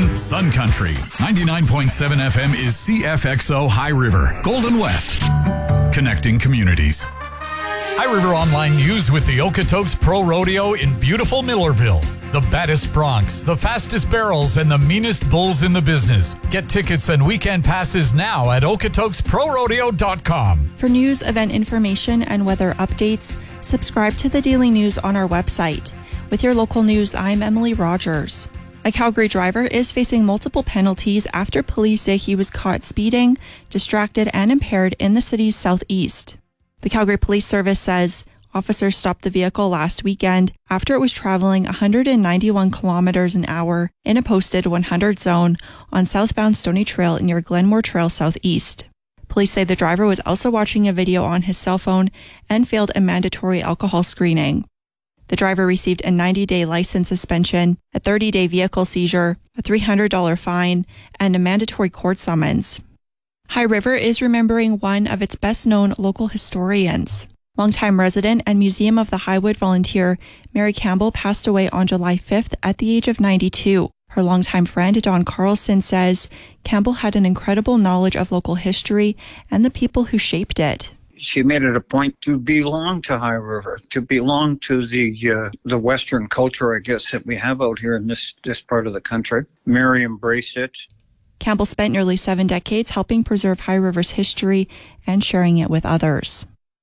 Sun Country. 99.7 FM is CFXO High River, Golden West. Connecting communities. High River Online News with the Okotoks Pro Rodeo in beautiful Millerville. The baddest broncs, the fastest barrels, and the meanest bulls in the business. Get tickets and weekend passes now at okotoksprodrodeo.com. For news, event information, and weather updates, subscribe to the Daily News on our website. With your local news, I'm Emily Rogers. A Calgary driver is facing multiple penalties after police say he was caught speeding, distracted, and impaired in the city's southeast. The Calgary Police Service says officers stopped the vehicle last weekend after it was traveling 191 kilometers an hour in a posted 100 zone on southbound Stony Trail near Glenmore Trail Southeast. Police say the driver was also watching a video on his cell phone and failed a mandatory alcohol screening. The driver received a 90-day license suspension, a 30-day vehicle seizure, a $300 fine, and a mandatory court summons. High River is remembering one of its best-known local historians. Longtime resident and Museum of the Highwood volunteer Mary Campbell passed away on July 5th at the age of 92. Her longtime friend Don Carlson says Campbell had an incredible knowledge of local history and the people who shaped it. She made it a point to belong to High River, to belong to the Western culture, I guess, that we have out here in this part of the country. Mary embraced it. Campbell spent nearly 7 decades helping preserve High River's history and sharing it with others.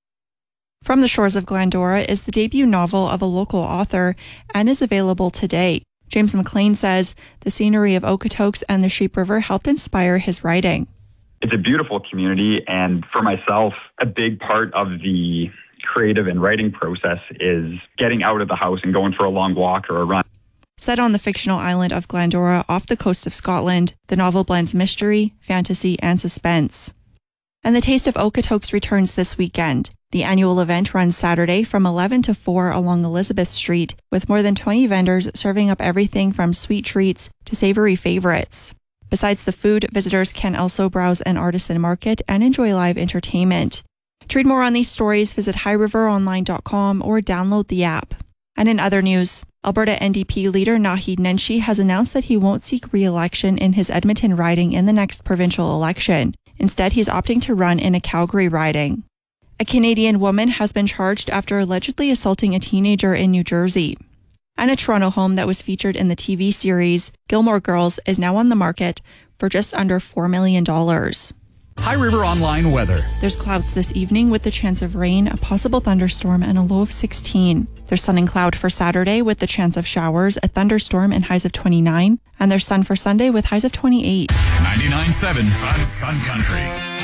From the Shores of Glendora is the debut novel of a local author and is available today. James McLean says the scenery of Okotoks and the Sheep River helped inspire his writing. It's a beautiful community, and for myself, a big part of the creative and writing process is getting out of the house and going for a long walk or a run. Set on the fictional island of Glendora off the coast of Scotland, the novel blends mystery, fantasy, and suspense. And the Taste of Okotoks returns this weekend. The annual event runs Saturday from 11 to 4 along Elizabeth Street, with more than 20 vendors serving up everything from sweet treats to savory favorites. Besides the food, visitors can also browse an artisan market and enjoy live entertainment. To read more on these stories, visit highriveronline.com or download the app. And in other news, Alberta NDP leader Naheed Nenshi has announced that he won't seek re-election in his Edmonton riding in the next provincial election. Instead, he's opting to run in a Calgary riding. A Canadian woman has been charged after allegedly assaulting a teenager in New Jersey. And a Toronto home that was featured in the TV series Gilmore Girls is now on the market for just under $4 million. High River Online weather. There's clouds this evening with the chance of rain, a possible thunderstorm, and a low of 16. There's sun and cloud for Saturday with the chance of showers, a thunderstorm, and highs of 29. And there's sun for Sunday with highs of 28. 99.7 Sun Country.